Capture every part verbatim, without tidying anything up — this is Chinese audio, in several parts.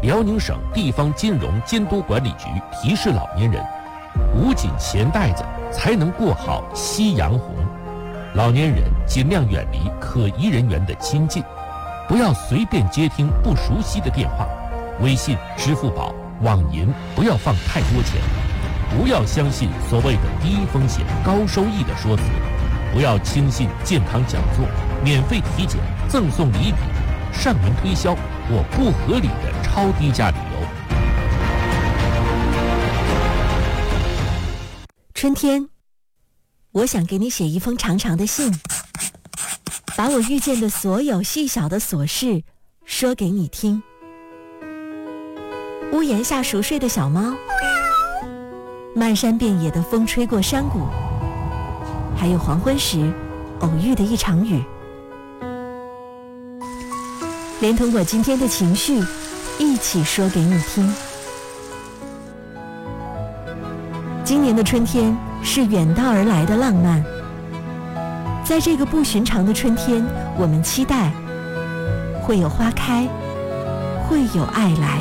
辽宁省地方金融监督管理局提示老年人，捂紧钱袋子才能过好夕阳红。老年人尽量远离可疑人员的亲近，不要随便接听不熟悉的电话，微信、支付宝、网银不要放太多钱，不要相信所谓的低风险高收益的说辞，不要轻信健康讲座、免费体检、赠送礼品、上门推销或不合理的超低价旅游。 春天，我想给你写一封长长的信，把我遇见的所有细小的琐事说给你听。屋檐下熟睡的小猫，漫山遍野的风吹过山谷，还有黄昏时偶遇的一场雨，连同我今天的情绪一起说给你听。今年的春天是远道而来的浪漫，在这个不寻常的春天，我们期待会有花开，会有爱来。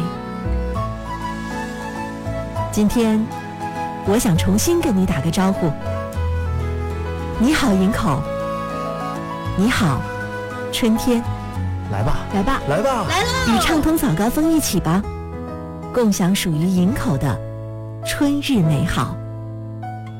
今天我想重新跟你打个招呼，你好营口，你好春天。 来吧来吧来吧来了， 与畅通早高峰一起吧，共享属于营口的春日美好。